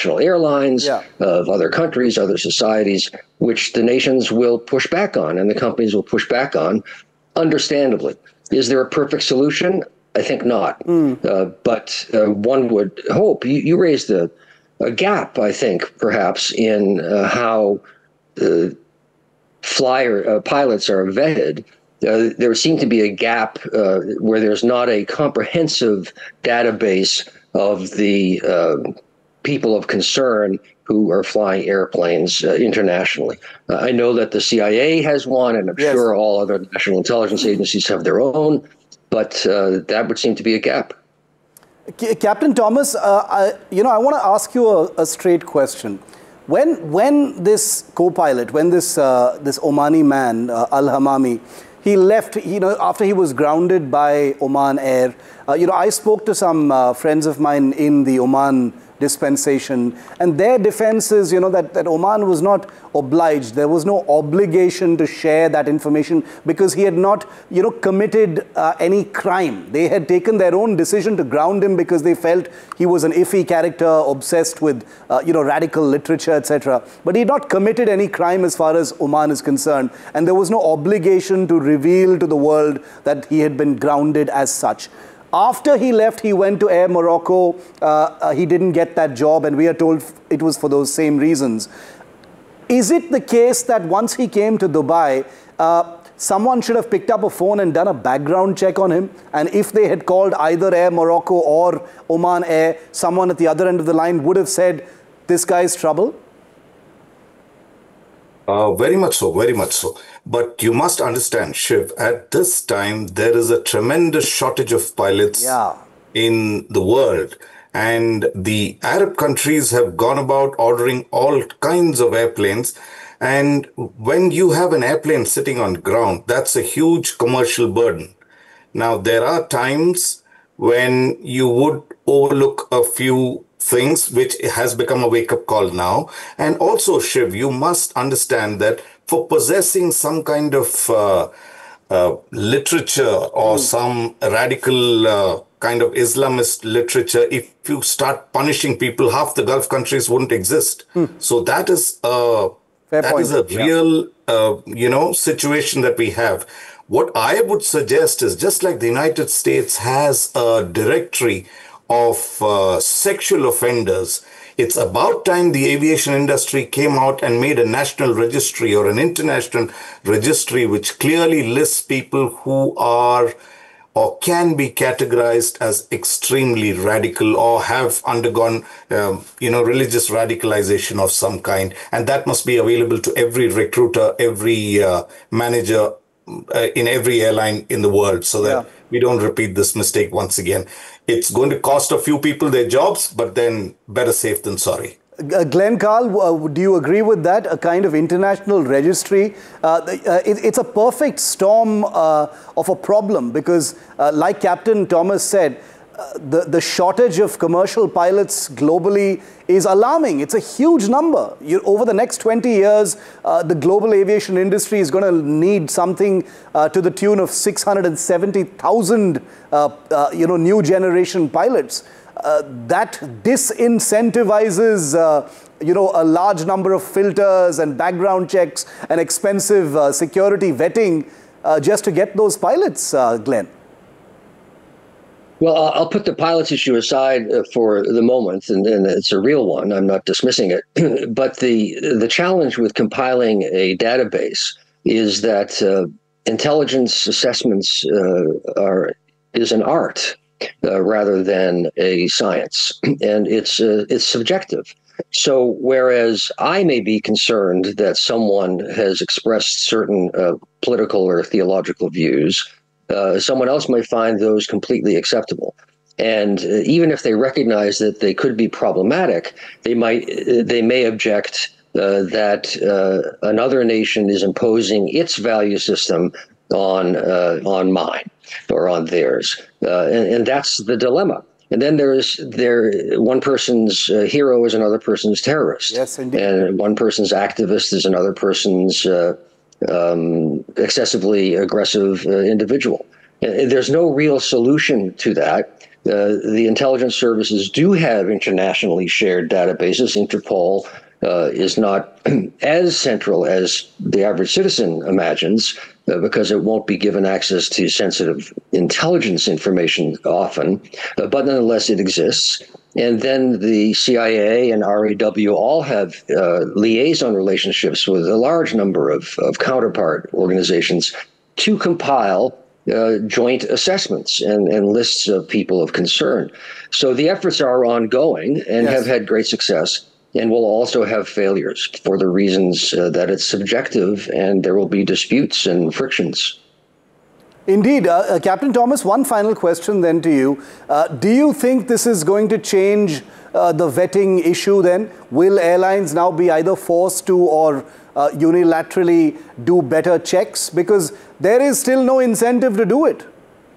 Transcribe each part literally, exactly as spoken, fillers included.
national airlines, yeah. of other countries, other societies, which the nations will push back on and the companies will push back on, understandably. Is there a perfect solution? I think not. Mm. Uh, but uh, one would hope. You, you raised a, a gap, I think, perhaps, in uh, how uh, flyer uh, pilots are vetted. Uh, there seemed to be a gap uh, where there's not a comprehensive database of the uh, people of concern who are flying airplanes uh, internationally. Uh, I know that the C I A has one, and I'm yes. sure all other national intelligence agencies have their own, but uh, that would seem to be a gap. C Captain Thomas, uh, I, you know, I want to ask you a, a straight question. When, when this co-pilot, when this, uh, this Omani man, uh, Al-Hamami, he left, you know, after he was grounded by Oman Air, uh, you know, I spoke to some uh, friends of mine in the Oman dispensation, and their defense is, you know, that, that Oman was not obliged. There was no obligation to share that information because he had not, you know, committed uh, any crime. They had taken their own decision to ground him because they felt he was an iffy character, obsessed with, uh, you know, radical literature, et cetera. But he had not committed any crime as far as Oman is concerned, and there was no obligation to reveal to the world that he had been grounded as such. After he left, he went to Air Morocco. Uh, uh, he didn't get that job, and we are told it was for those same reasons. Is it the case that once he came to Dubai, uh, someone should have picked up a phone and done a background check on him? And if they had called either Air Morocco or Oman Air, someone at the other end of the line would have said, this guy's trouble? Uh, very much so, very much so. But you must understand, Shiv, at this time, there is a tremendous shortage of pilots yeah. in the world. And the Arab countries have gone about ordering all kinds of airplanes. And when you have an airplane sitting on ground, that's a huge commercial burden. Now, there are times when you would overlook a few things, which has become a wake-up call now. And also, Shiv, you must understand that for possessing some kind of uh, uh, literature or mm. some radical uh, kind of Islamist literature, if you start punishing people, half the Gulf countries wouldn't exist. Mm. So that is a, that point. is a real, yeah. uh, you know, situation that we have. What I would suggest is, just like the United States has a directory of uh, sexual offenders, it's about time the aviation industry came out and made a national registry or an international registry which clearly lists people who are or can be categorized as extremely radical or have undergone, um, you know, religious radicalization of some kind. And that must be available to every recruiter, every uh, manager uh, in every airline in the world, so that yeah. we don't repeat this mistake once again. It's going to cost a few people their jobs, but then better safe than sorry. Uh, Glenn Carl, uh, do you agree with that? A kind of international registry? Uh, uh, it, it's a perfect storm uh, of a problem because, uh, like Captain Thomas said, uh, the, the shortage of commercial pilots globally is alarming. It's a huge number. You, over the next twenty years, uh, the global aviation industry is going to need something uh, to the tune of six hundred seventy thousand uh, uh, you know, new generation pilots. Uh, that disincentivizes, uh, you know, a large number of filters and background checks and expensive uh, security vetting uh, just to get those pilots, uh, Glenn. Well, I'll put the pilots issue aside for the moment, and, and it's a real one. I'm not dismissing it. But the the challenge with compiling a database is that uh, intelligence assessments uh, are is an art uh, rather than a science, and it's uh, it's subjective. So whereas I may be concerned that someone has expressed certain uh, political or theological views, Uh, someone else might find those completely acceptable. And uh, even if they recognize that they could be problematic, they might uh, they may object uh, that uh, another nation is imposing its value system on uh, on mine or on theirs, uh, and, and that's the dilemma. And then there's there one person's uh, hero is another person's terrorist. Yes, indeed. And one person's activist is another person's Uh, Um, excessively aggressive uh, individual. And there's no real solution to that. Uh, the intelligence services do have internationally shared databases. Interpol uh, is not as central as the average citizen imagines, uh, because it won't be given access to sensitive intelligence information often, uh, but nonetheless it exists. And then the C I A and R A W all have uh, liaison relationships with a large number of, of counterpart organizations to compile uh, joint assessments and, and lists of people of concern. So the efforts are ongoing and yes. have had great success, and will also have failures for the reasons uh, that it's subjective and there will be disputes and frictions. Indeed. Uh, uh, Captain Thomas, one final question then to you. Uh, do you think this is going to change uh, the vetting issue then? Will airlines now be either forced to or uh, unilaterally do better checks? Because there is still no incentive to do it.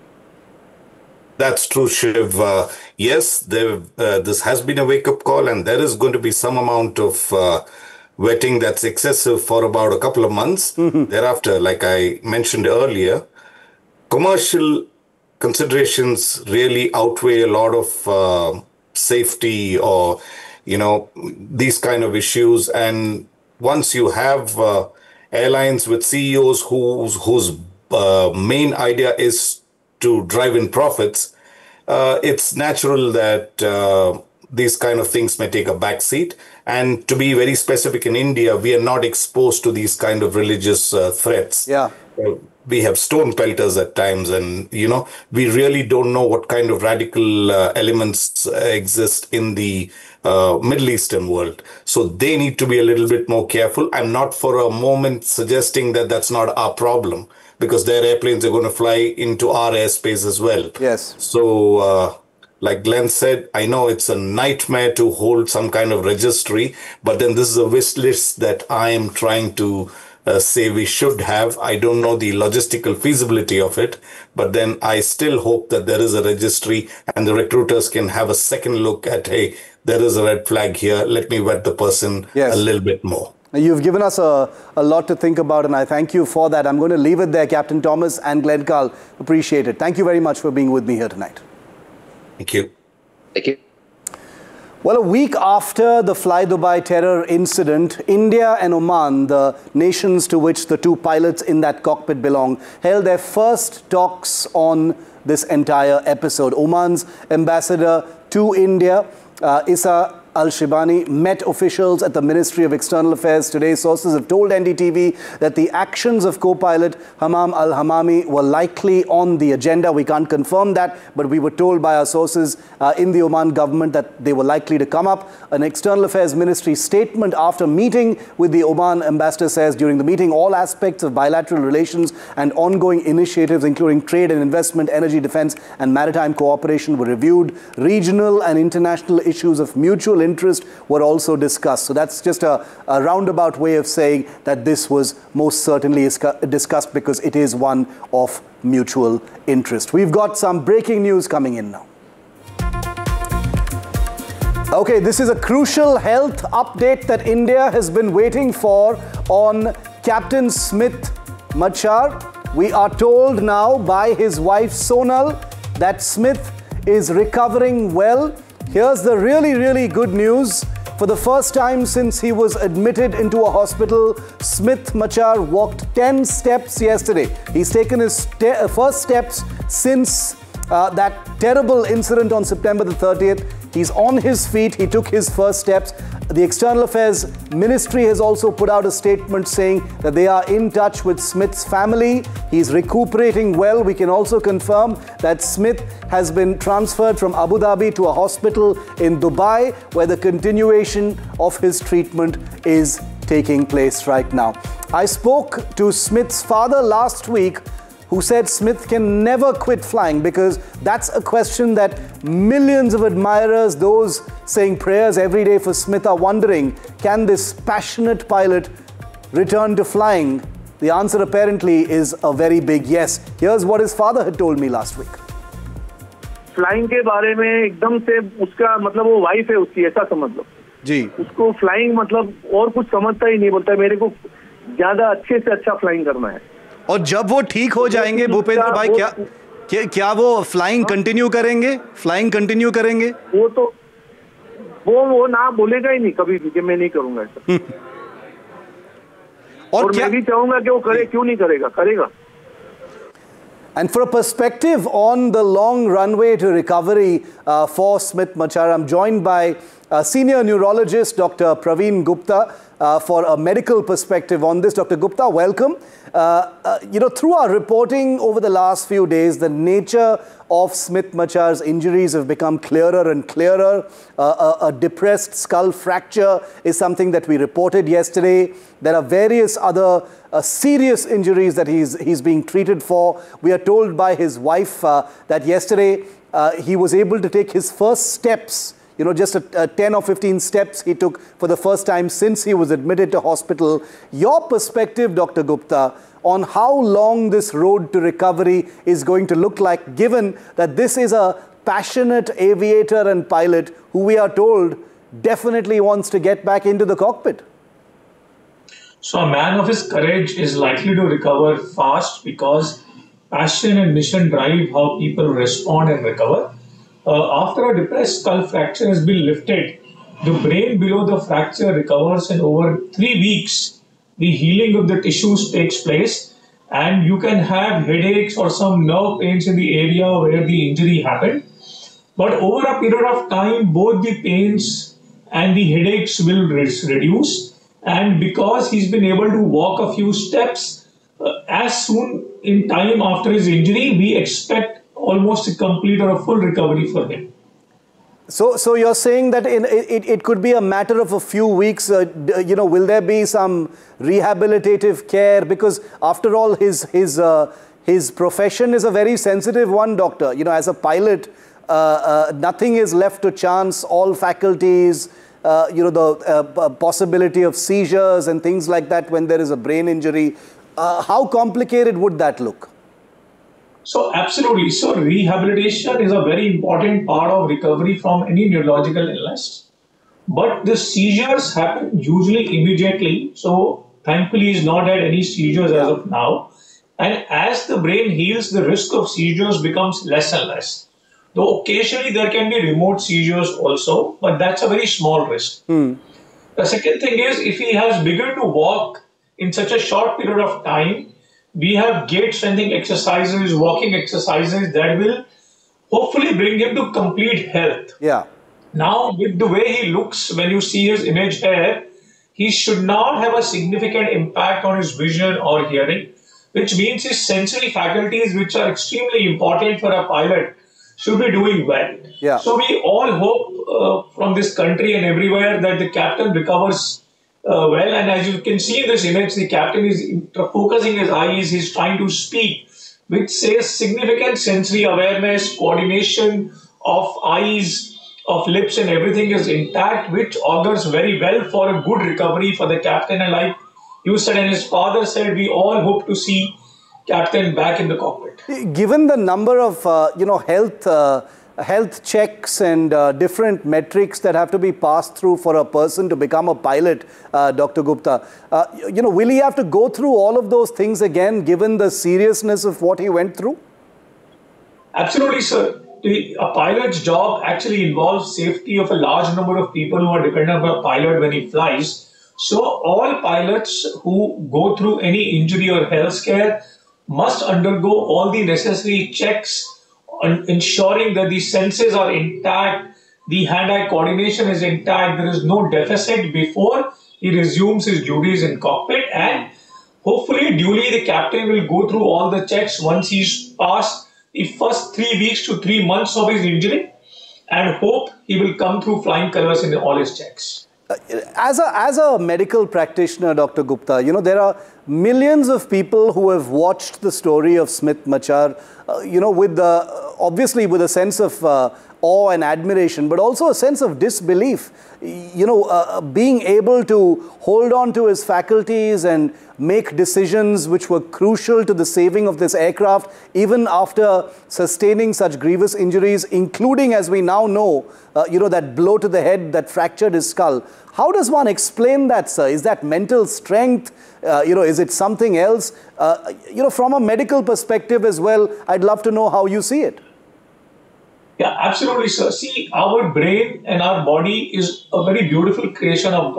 That's true, Shiv. Uh, yes, there, uh, this has been a wake-up call, and there is going to be some amount of uh, vetting that's excessive for about a couple of months. Mm-hmm. Thereafter, like I mentioned earlier, commercial considerations really outweigh a lot of uh, safety or, you know, these kind of issues. And once you have uh, airlines with C E Os whose, whose uh, main idea is to drive in profits, uh, it's natural that uh, these kind of things may take a back seat. And to be very specific, in India, we are not exposed to these kind of religious uh, threats. Yeah. Uh, we have stone pelters at times, and, you know, we really don't know what kind of radical uh, elements uh, exist in the uh, Middle Eastern world. So they need to be a little bit more careful. I'm not for a moment suggesting that that's not our problem, because their airplanes are going to fly into our airspace as well. Yes. So, uh, like Glenn said, I know it's a nightmare to hold some kind of registry, but then this is a wish list that I am trying to uh, say we should have. I don't know the logistical feasibility of it, but then I still hope that there is a registry and the recruiters can have a second look at, hey, there is a red flag here. Let me vet the person yes. a little bit more. You've given us a, a lot to think about, and I thank you for that. I'm going to leave it there, Captain Thomas and Glenn Carl. Appreciate it. Thank you very much for being with me here tonight. Thank you. Thank you. Well, a week after the Fly Dubai terror incident, India and Oman, the nations to which the two pilots in that cockpit belong, held their first talks on this entire episode. Oman's ambassador to India, uh, Issa Al-Shibani, met officials at the Ministry of External Affairs today. Sources have told N D T V that the actions of co-pilot Hamam Al-Hamami were likely on the agenda. We can't confirm that, but we were told by our sources uh, in the Oman government that they were likely to come up. An External Affairs Ministry statement after meeting with the Oman ambassador says, during the meeting, all aspects of bilateral relations and ongoing initiatives, including trade and investment, energy, defense, and maritime cooperation, were reviewed. Regional and international issues of mutual interest were also discussed. So that's just a, a roundabout way of saying that this was most certainly discussed, because it is one of mutual interest. We've got some breaking news coming in now. Okay, this is a crucial health update that India has been waiting for on Captain Smith Machar. We are told now by his wife Sonal that Smith is recovering well. Here's the really, really good news. For the first time since he was admitted into a hospital, Smith Machar walked ten steps yesterday. He's taken his ste- first steps since uh, that terrible incident on September the thirtieth. He's on his feet. He took his first steps. The External Affairs Ministry has also put out a statement saying that they are in touch with Smith's family. He's recuperating well. We can also confirm that Smith has been transferred from Abu Dhabi to a hospital in Dubai, where the continuation of his treatment is taking place right now. I spoke to Smith's father last week, who said Smith can never quit flying, because that's a question that millions of admirers, those saying prayers every day for Smith, are wondering, can this passionate pilot return to flying? The answer apparently is a very big yes. Here's what his father had told me last week. Flying के बारे में एकदम से उसका मतलब वो wife है उसकी, ऐसा समझ लो जी. उसको फ्लाइंग मतलब और कुछ समझता ही नहीं, बोलता है मेरे को ज्यादा अच्छे से अच्छा फ्लाइंग करना है. और जब वो ठीक हो जाएंगे भूपेंद्र भाई, क्या क्या क्या वो फ्लाइंग कंटिन्यू करेंगे फ्लाइंग कंटिन्यू करेंगे वो तो वो वो ना बोलेगा ही नहीं कभी भी कि मैं नहीं करूंगा ऐसा। और, और मैं भी चाहूंगा कि वो करे, क्यों नहीं करेगा, करेगा। And for a perspective on the long runway to recovery uh, for Smit Machar, I'm joined by uh, senior neurologist Doctor Praveen Gupta uh, for a medical perspective on this. Doctor Gupta, welcome. Uh, uh, you know, through our reporting over the last few days, the nature of Smit Machar's injuries have become clearer and clearer. Uh, a, a depressed skull fracture is something that we reported yesterday. There are various other uh, serious injuries that he's, he's being treated for. We are told by his wife uh, that yesterday uh, he was able to take his first steps. You know, just a, a ten or fifteen steps he took for the first time since he was admitted to hospital. Your perspective, Doctor Gupta, on how long this road to recovery is going to look like, given that this is a passionate aviator and pilot who we are told definitely wants to get back into the cockpit. So a man of his courage is likely to recover fast because passion and mission drive how people respond and recover. Uh, after a depressed skull fracture has been lifted, the brain below the fracture recovers, and over three weeks, the healing of the tissues takes place, and you can have headaches or some nerve pains in the area where the injury happened. But over a period of time, both the pains and the headaches will reduce. And because he's been able to walk a few steps, uh, as soon in time after his injury, we expect almost a complete or a full recovery for him. So, so you're saying that in, it, it could be a matter of a few weeks, uh, you know, will there be some rehabilitative care? Because after all, his, his, uh, his profession is a very sensitive one, doctor. You know, as a pilot, uh, uh, nothing is left to chance, all faculties, uh, you know, the uh, possibility of seizures and things like that when there is a brain injury. Uh, how complicated would that look? So absolutely. So rehabilitation is a very important part of recovery from any neurological illness. But the seizures happen usually immediately. So thankfully he's not had any seizures yeah. as of now. And as the brain heals, the risk of seizures becomes less and less. Though occasionally there can be remote seizures also, but that's a very small risk. Hmm. The second thing is, if he has begun to walk in such a short period of time, we have gait strengthening exercises, walking exercises that will hopefully bring him to complete health. Yeah. Now, with the way he looks, when you see his image here, he should not have a significant impact on his vision or hearing, which means his sensory faculties, which are extremely important for a pilot, should be doing well. Yeah. So we all hope uh, from this country and everywhere that the captain recovers Uh, well, and as you can see in this image, the captain is focusing his eyes, he's trying to speak, which says significant sensory awareness, coordination of eyes, of lips, and everything is intact, which augurs very well for a good recovery for the captain. And like you said and his father said, we all hope to see captain back in the cockpit. Given the number of, uh, you know, health uh, health checks and uh, different metrics that have to be passed through for a person to become a pilot, uh, Doctor Gupta, uh, you know, will he have to go through all of those things again, given the seriousness of what he went through? Absolutely, sir. The, a pilot's job actually involves safety of a large number of people who are dependent on a pilot when he flies. So all pilots who go through any injury or health scare must undergo all the necessary checks, ensuring that the senses are intact, the hand-eye coordination is intact, there is no deficit before he resumes his duties in cockpit, and hopefully duly the captain will go through all the checks once he's passed the first three weeks to three months of his injury, and hope he will come through flying colors in all his checks. As a, as a medical practitioner, Doctor Gupta, you know, there are millions of people who have watched the story of Smit Machar, uh, you know, with the, obviously with a sense of, uh, awe and admiration, but also a sense of disbelief. You know, uh, being able to hold on to his faculties and make decisions which were crucial to the saving of this aircraft, even after sustaining such grievous injuries, including, as we now know, uh, you know, that blow to the head that fractured his skull. How does one explain that, sir? Is that mental strength? Uh, you know, is it something else? Uh, you know, from a medical perspective as well, I'd love to know how you see it. Yeah, absolutely, sir. See, our brain and our body is a very beautiful creation of God.